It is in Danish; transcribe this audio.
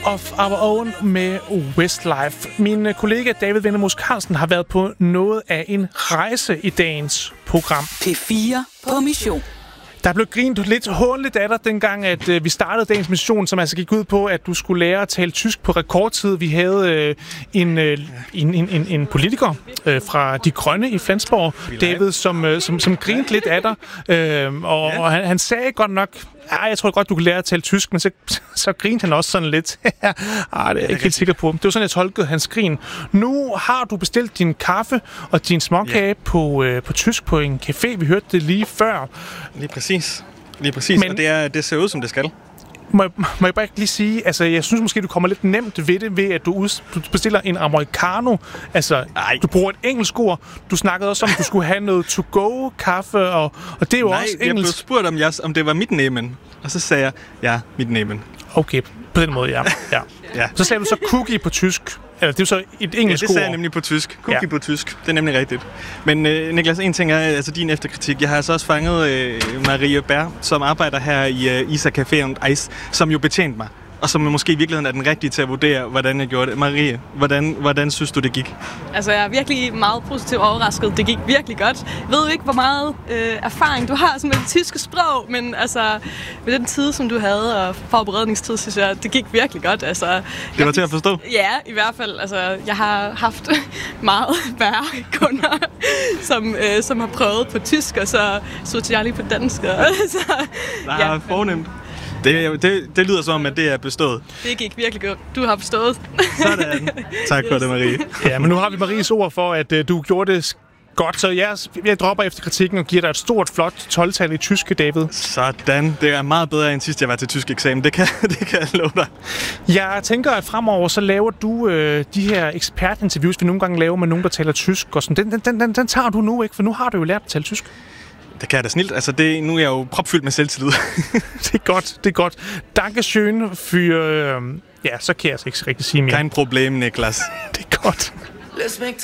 of Our Own med Westlife. Min kollega David Vendemus Carlsen har været på noget af en rejse i dagens program. P4 på mission. Der blev grint lidt hånligt af dig, dengang at vi startede dagens mission, som altså gik ud på, at du skulle lære at tale tysk på rekordtid. Vi havde en politiker fra De Grønne i Flensborg, David, som grinte lidt af dig. Og han sagde godt nok, jeg tror godt, du kan lære at tale tysk, men så grinte han også sådan lidt. Det er jeg ikke helt sikker på. Det var sådan, jeg tolkede hans grin. Nu har du bestilt din kaffe og din småkage på tysk på en café. Vi hørte det lige før. Lige præcis. Men, og det ser ud, som det skal. Må jeg bare ikke lige sige, altså jeg synes måske, du kommer lidt nemt ved det, ved at du bestiller en americano. Altså, du bruger et engelsk ord. Du snakkede også om, at du skulle have noget to-go-kaffe, og det er jo også engelsk. Jeg blev spurgt, om det var mit nemen. Og så sagde jeg, ja, mit nemen. Okay, på den måde, ja. Så sagde du så cookie på tysk. Eller det er jo så et engelsk ord. Det sagde jeg nemlig på tysk. Cookie på tysk. Det er nemlig rigtigt. Men Niklas, en ting er altså din efterkritik. Jeg har altså også fanget Marie Bær, som arbejder her i Isa Café und Eis, som jo betjente mig. Og som måske i virkeligheden er den rigtige til at vurdere, hvordan jeg gjorde det. Marie, hvordan synes du, det gik? Altså, jeg er virkelig meget positivt overrasket. Det gik virkelig godt. Jeg ved ikke, hvor meget erfaring du har med det tyske sprog, men altså, med den tid, som du havde, og forberedningstid, synes jeg, det gik virkelig godt. Altså, det var til at forstå? Ja, i hvert fald. Altså, jeg har haft meget værre kunder, som har prøvet på tysk, og så switcher jeg lige på dansk. Fornemt. Det lyder som om, at det er bestået. Det gik virkelig godt. Du har bestået. Sådan. Tak for det, Marie. Ja, men nu har vi Maries ord for, at du gjorde det godt. Så jeg dropper efter kritikken og giver dig et stort, flot 12-tal i tyske, David. Sådan. Det er meget bedre, end sidst jeg var til tysk eksamen. Det kan jeg love dig. Jeg tænker, at fremover så laver du de her ekspertinterviews, vi nogle gange laver med nogen, der taler tysk. Og sådan. Den tager du nu, ikke? For nu har du jo lært at tale tysk. Det kan jeg da snilt. Altså, nu er jeg jo propfyldt med selvtillid. Det er godt. Dankeschön for... så kan jeg altså ikke rigtig sige mere. Kein problem, Niklas. Det er godt.